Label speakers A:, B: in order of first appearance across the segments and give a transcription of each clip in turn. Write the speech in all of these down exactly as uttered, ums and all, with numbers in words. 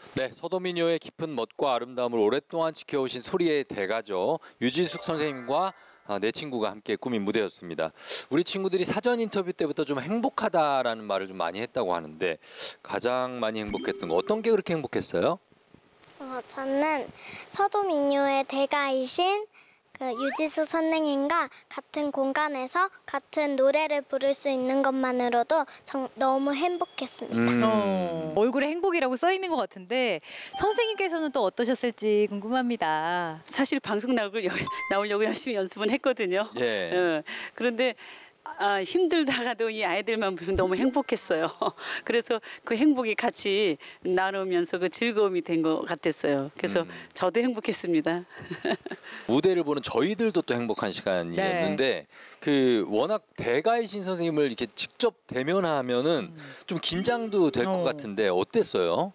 A: 네, 서도민요의 깊은 멋과 아름다움을 오랫동안 지켜오신 소리의 대가죠. 유지숙 선생님과 아, 내 친구가 함께 꾸민 무대였습니다. 우리 친구들이 사전 인터뷰 때부터 좀 행복하다라는 말을 좀 많이 했다고 하는데 가장 많이 행복했던 거 어떤 게 그렇게 행복했어요?
B: 어, 저는 서도민요의 대가이신 그 유지숙 선생님과 같은 공간에서 같은 노래를 부를 수 있는 것만으로도 정, 너무 행복했습니다.
A: 음.
C: 어, 얼굴에 행복이라고 써 있는 것 같은데 선생님께서는 또 어떠셨을지 궁금합니다.
D: 사실 방송 나올, 나오려고 열심히 연습은 했거든요.
A: 예.
D: 어, 그런데 아, 힘들다가도 이 아이들만 보면 너무 행복했어요. 그래서 그 행복이 같이 나누면서 그 즐거움이 된 것 같았어요. 그래서
A: 음.
D: 저도 행복했습니다.
A: 무대를 보는 저희들도 또 행복한 시간이었는데 그 워낙 대가이신 선생님을 이렇게 직접 대면하면은 좀 긴장도 될 것
C: 어.
A: 같은데 어땠어요?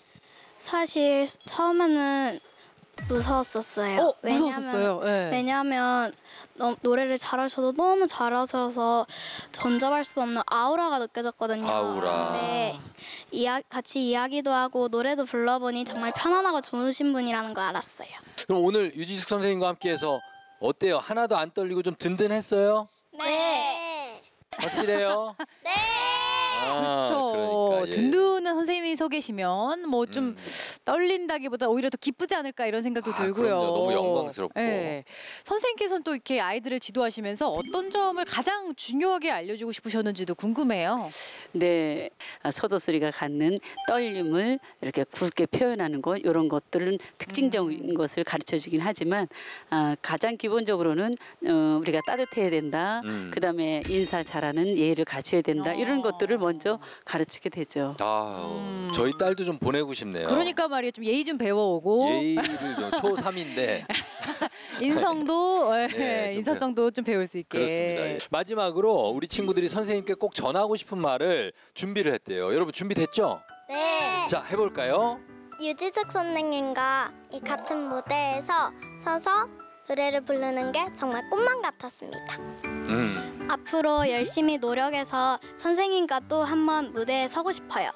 E: 사실 처음에는 무서웠었어요.
C: 어, 무서웠었어요. 네.
E: 왜냐하면 너, 노래를 잘하셔도 너무 잘하셔서 전접할 수 없는 아우라가 느껴졌거든요.
A: 아우라.
E: 근데 이야, 같이 이야기도 하고 노래도 불러보니 정말 편안하고 좋으신 분이라는 걸 알았어요.
A: 그럼 오늘 유지숙 선생님과 함께해서 어때요? 하나도 안 떨리고 좀 든든했어요?
B: 네.
A: 확실해요?
B: 네.
A: 아,
C: 그렇죠.
A: 그러니까, 예.
C: 든든한 선생님이 서 계시면 뭐 좀
A: 음.
C: 떨린다기보다 오히려 더 기쁘지 않을까 이런 생각도
A: 아,
C: 들고요.
A: 그럼요. 너무 영광스럽고.
C: 예. 선생님께서는 또 이렇게 아이들을 지도하시면서 어떤 점을 가장 중요하게 알려주고 싶으셨는지도 궁금해요.
D: 네, 아, 서도소리가 갖는 떨림을 이렇게 굵게 표현하는 것 이런 것들은 특징적인 것을 가르쳐주긴 하지만 아, 가장 기본적으로는 어, 우리가 따뜻해야 된다.
A: 음.
D: 그다음에 인사 잘하는 예의를 갖춰야 된다. 이런
C: 어.
D: 것들을 먼저 가르치게 되죠.
A: 아, 저희 딸도 좀 보내고 싶네요.
C: 그러니까 말이에요. 좀 예의 좀 배워오고
A: 예의를 좀 초삼인데
C: 인성도 예,
A: 네, 좀
C: 인사성도 좀 배울 수 있게.
A: 그렇습니다. 예. 마지막으로 우리 친구들이 선생님께 꼭 전하고 싶은 말을 준비를 했대요. 여러분 준비됐죠?
B: 네.
A: 자, 해볼까요?
B: 유지숙 선생님과 이 같은 무대에서 서서 노래를 부르는 게 정말 꿈만 같았습니다.
A: 음.
E: 앞으로 열심히 노력해서 선생님과 또 한 번 무대에 서고 싶어요.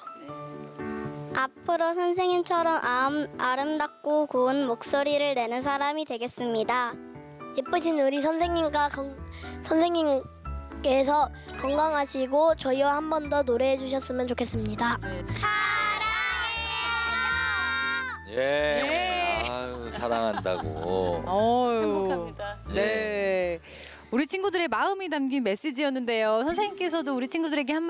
B: 앞으로 선생님처럼 아름, 아름답고 고운 목소리를 내는 사람이 되겠습니다. 예쁘신 우리 선생님과 건, 선생님께서 건강하시고 저희와 한 번 더 노래해 주셨으면 좋겠습니다. 사랑해요.
A: 예.
C: 네.
A: 아유, 사랑한다고.
C: 어유.
D: 행복합니다.
C: 네. 우리 친구들의 마음이 담긴 메시지였는데요. 선생님께서도 우리 친구들에게 한